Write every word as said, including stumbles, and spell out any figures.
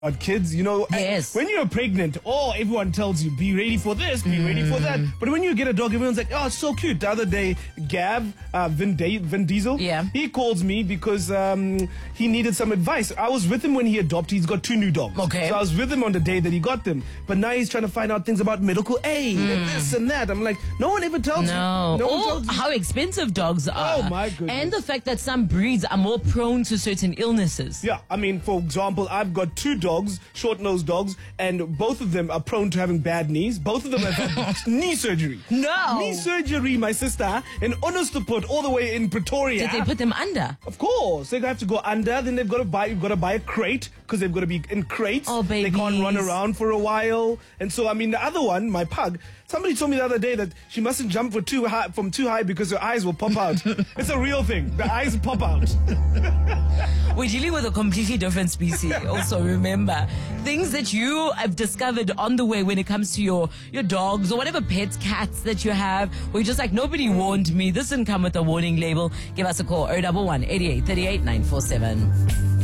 About kids, you know, yes. when you're pregnant, oh, everyone tells you, be ready for this, be mm. ready for that. But when you get a dog, everyone's like, oh, it's so cute. The other day, Gav, uh, Vin, da- Vin Diesel, yeah. he calls me because um, he needed some advice. I was with him when he adopted. He's got two new dogs. Okay. So I was with him on the day that he got them. But now he's trying to find out things about medical aid mm. and this and that. I'm like, no one ever tells no. you. No. Or tells you. how expensive dogs are. Oh, my goodness. And the fact that some breeds are more prone to certain illnesses. Yeah, I mean, for example, I've got two dogs, short-nosed dogs, and both of them are prone to having bad knees. Both of them have had knee surgery. No. Knee surgery, my sister, in Onostoput, all the way in Pretoria. Did they put them under? Of course. They have to go under, then they've got to buy, you've got to buy a crate, because they've got to be in crates. Oh, babies. They can't run around for a while. And so, I mean, the other one, my pug, somebody told me the other day that she mustn't jump for too high, from too high because her eyes will pop out. It's a real thing. The eyes pop out. We're dealing with a completely different species. Also, remember, things that you have discovered on the way when it comes to your, your dogs or whatever pets, cats that you have, where you're just like, nobody warned me. This didn't come with a warning label. Give us a call, oh one one, eighty-eight, thirty-eight, nine four seven.